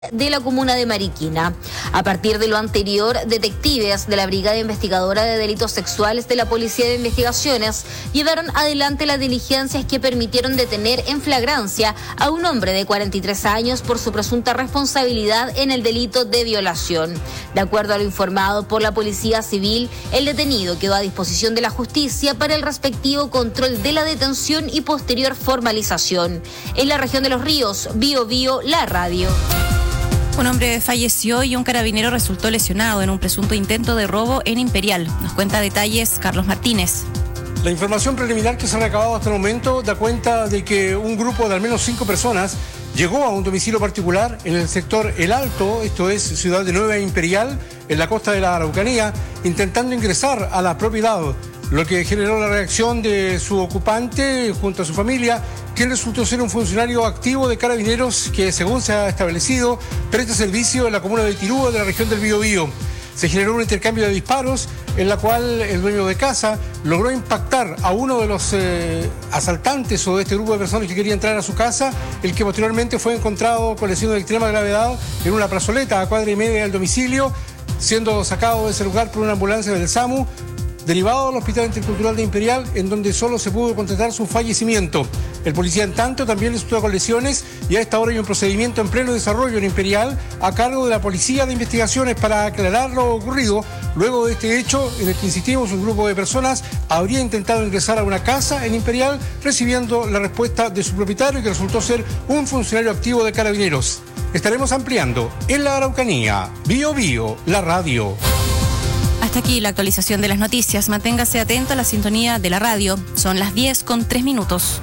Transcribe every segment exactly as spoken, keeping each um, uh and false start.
de la comuna de Mariquina. A partir de lo anterior, detectives de la Brigada Investigadora de Delitos Sexuales de la Policía de Investigaciones llevaron adelante las diligencias que permitieron detener en flagrancia a un hombre de cuarenta y tres años por su presunta responsabilidad en el delito de violación. De acuerdo a lo informado por la Policía Civil, el detenido quedó a disposición de la justicia para el respectivo control de la detención y posterior formalización. En la región de Los Ríos, Bio Bio, la radio. Un hombre falleció y un carabinero resultó lesionado en un presunto intento de robo en Imperial. Nos cuenta detalles Carlos Martínez. La información preliminar que se ha recabado hasta el momento da cuenta de que un grupo de al menos cinco personas llegó a un domicilio particular en el sector El Alto, esto es Ciudad de Nueva Imperial, en la costa de la Araucanía, intentando ingresar a la propiedad, lo que generó la reacción de su ocupante junto a su familia, quien resultó ser un funcionario activo de Carabineros que, según se ha establecido, presta servicio en la comuna de Tirúa, de la región del Biobío. Se generó un intercambio de disparos en la cual el dueño de casa logró impactar a uno de los eh, asaltantes o de este grupo de personas que quería entrar a su casa, el que posteriormente fue encontrado con lesiones de extrema gravedad en una plazoleta a cuadra y media del domicilio, siendo sacado de ese lugar por una ambulancia del SAMU, derivado al Hospital Intercultural de Imperial, en donde solo se pudo constatar su fallecimiento. El policía, en tanto, también resultó con lesiones y a esta hora hay un procedimiento en pleno desarrollo en Imperial a cargo de la Policía de Investigaciones para aclarar lo ocurrido. Luego de este hecho, en el que insistimos, un grupo de personas habría intentado ingresar a una casa en Imperial, recibiendo la respuesta de su propietario, que resultó ser un funcionario activo de Carabineros. Estaremos ampliando en la Araucanía. Bio Bio, la radio. Hasta aquí la actualización de las noticias. Manténgase atento a la sintonía de la radio. Son las diez con tres minutos.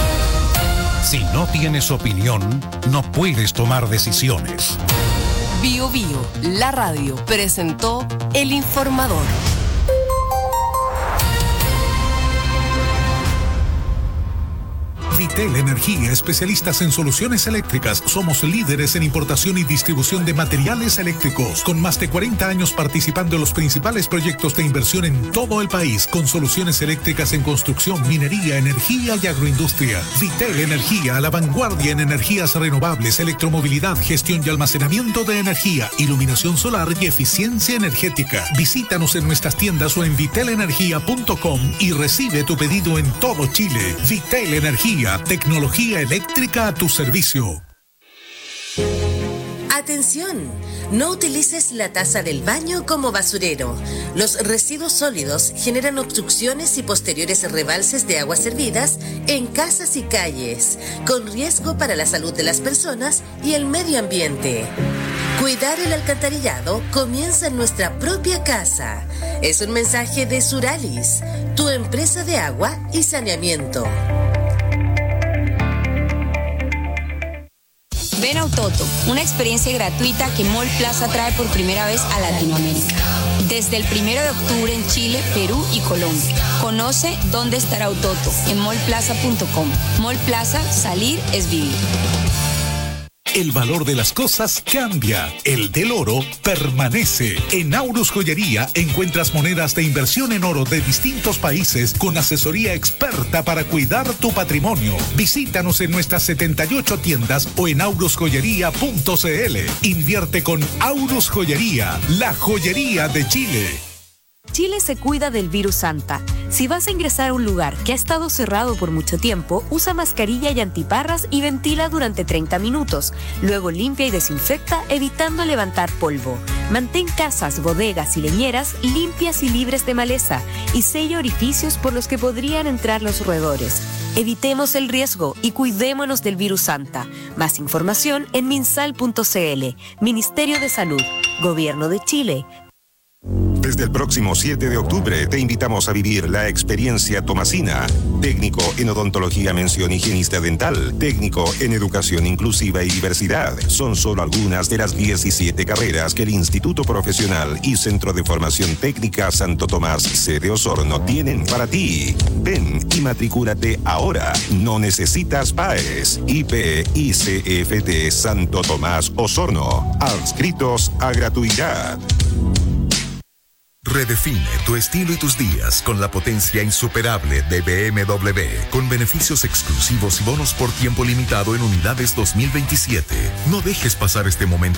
Si no tienes opinión, no puedes tomar decisiones. Bio Bio, la radio, presentó El Informador. Vitel Energía, especialistas en soluciones eléctricas. Somos líderes en importación y distribución de materiales eléctricos, con más de cuarenta años participando en los principales proyectos de inversión en todo el país, con soluciones eléctricas en construcción, minería, energía y agroindustria. Vitel Energía, a la vanguardia en energías renovables, electromovilidad, gestión y almacenamiento de energía, iluminación solar y eficiencia energética. Visítanos en nuestras tiendas o en vitel energía punto com y recibe tu pedido en todo Chile. Vitel Energía, tecnología eléctrica a tu servicio. Atención, no utilices la taza del baño como basurero. Los residuos sólidos generan obstrucciones y posteriores rebalses de aguas servidas en casas y calles, con riesgo para la salud de las personas y el medio ambiente. Cuidar el alcantarillado comienza en nuestra propia casa. Es un mensaje de Suralis, tu empresa de agua y saneamiento. Ven a Autoto, una experiencia gratuita que Mall Plaza trae por primera vez a Latinoamérica. Desde el primero de octubre en Chile, Perú y Colombia. Conoce dónde estará Autoto en mall plaza punto com. Mall Plaza, salir es vivir. El valor de las cosas cambia. El del oro permanece. En Aurus Joyería encuentras monedas de inversión en oro de distintos países con asesoría experta para cuidar tu patrimonio. Visítanos en nuestras setenta y ocho tiendas o en aurus joyería punto c l. Invierte con Aurus Joyería, la joyería de Chile. Chile se cuida del virus Santa. Si vas a ingresar a un lugar que ha estado cerrado por mucho tiempo, usa mascarilla y antiparras y ventila durante treinta minutos. Luego limpia y desinfecta, evitando levantar polvo. Mantén casas, bodegas y leñeras limpias y libres de maleza y sella orificios por los que podrían entrar los roedores. Evitemos el riesgo y cuidémonos del virus Santa. Más información en minsal punto c l. Ministerio de Salud, Gobierno de Chile. Desde el próximo siete de octubre te invitamos a vivir la experiencia Tomasina. Técnico en odontología, mención higienista dental. Técnico en educación inclusiva y diversidad. Son solo algunas de las diecisiete carreras que el Instituto Profesional y Centro de Formación Técnica Santo Tomás, sede Osorno, tienen para ti. Ven y matricúlate ahora. No necesitas P A E S. I P I C F T Santo Tomás Osorno. Adscritos a gratuidad. Redefine tu estilo y tus días con la potencia insuperable de B M W, con beneficios exclusivos y bonos por tiempo limitado en unidades dos mil veintisiete. No dejes pasar este momento